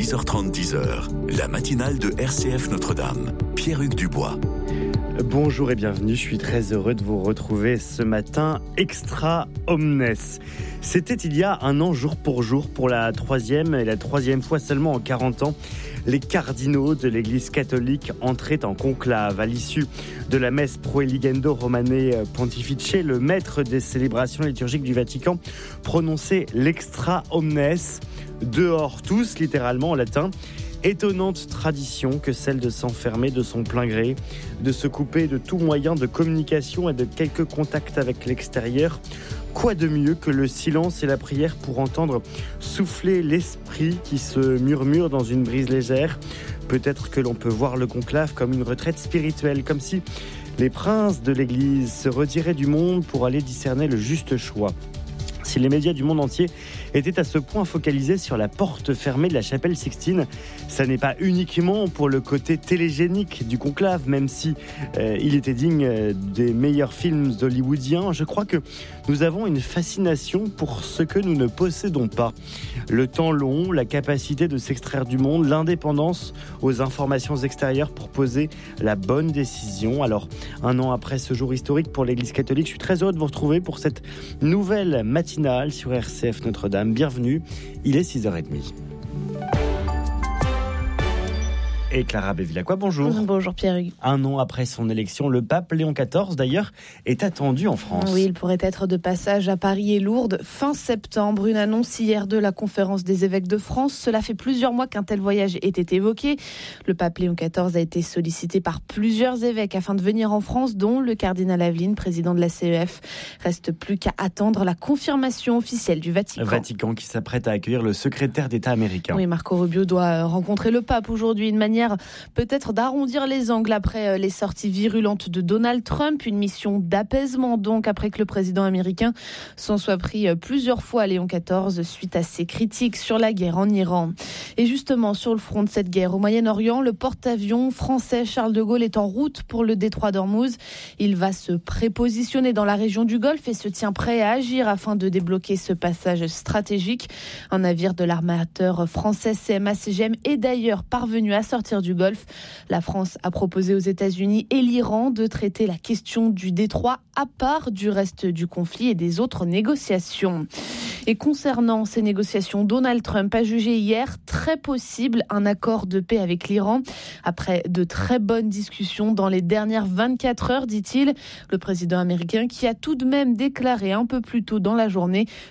6h30, 10h, la matinale de RCF Notre-Dame. Pierre-Hugues Dubois. Bonjour et bienvenue, je suis très heureux de vous retrouver ce matin extra omnes. C'était il y a un an jour pour la troisième fois seulement en 40 ans. Les cardinaux de l'Église catholique entraient en conclave. À l'issue de la messe Proeligendo Romane Pontifice, le maître des célébrations liturgiques du Vatican prononçait l'extra omnes, dehors tous, littéralement en latin. Étonnante tradition que celle de s'enfermer de son plein gré, de se couper de tout moyen de communication et de quelques contacts avec l'extérieur. Quoi de mieux que le silence et la prière pour entendre souffler l'esprit qui se murmure dans une brise légère. Peut-être que l'on peut voir le conclave comme une retraite spirituelle, comme si les princes de l'Église se retiraient du monde pour aller discerner le juste choix. Si les médias du monde entier étaient à ce point focalisés sur la porte fermée de la chapelle Sixtine, ça n'est pas uniquement pour le côté télégénique du conclave, même si il était digne des meilleurs films hollywoodiens. Je crois que nous avons une fascination pour ce que nous ne possédons pas. Le temps long, la capacité de s'extraire du monde, l'indépendance aux informations extérieures pour poser la bonne décision. Alors, un an après ce jour historique pour l'Église catholique, je suis très heureux de vous retrouver pour cette nouvelle matinale sur RCF Notre-Dame. Bienvenue, il est 6h30. Et Clara Bévilacqua, bonjour. Bonjour Pierre-Hugues. Un an après son élection, le pape Léon XIV, d'ailleurs, est attendu en France. Oui, il pourrait être de passage à Paris et Lourdes fin septembre. Une annonce hier de la conférence des évêques de France. Cela fait plusieurs mois qu'un tel voyage était évoqué. Le pape Léon XIV a été sollicité par plusieurs évêques afin de venir en France, dont le cardinal Aveline, président de la CEF. Reste plus qu'à attendre la confirmation officielle du Vatican. Vatican qui s'apprête à accueillir le secrétaire d'État américain. Oui, Marco Rubio doit rencontrer le pape aujourd'hui. Une manière peut-être d'arrondir les angles après les sorties virulentes de Donald Trump. Une mission d'apaisement donc après que le président américain s'en soit pris plusieurs fois à Léon XIV suite à ses critiques sur la guerre en Iran. Et justement, sur le front de cette guerre au Moyen-Orient, le porte-avions français Charles de Gaulle est en route pour le détroit d'Ormuz. Il va se prépositionner dans la région du Golfe et se tient prêt à agir afin de débloquer ce passage stratégique. Un navire de l'armateur français CMA-CGM est d'ailleurs parvenu à sortir du Golfe. La France a proposé aux États-Unis et l'Iran de traiter la question du détroit à part du reste du conflit et des autres négociations. Et concernant ces négociations, Donald Trump a jugé hier très possible un accord de paix avec l'Iran. Après de très bonnes discussions dans les dernières 24 heures, dit-il, le président américain qui a tout de même déclaré un peu plus tôt dans la journée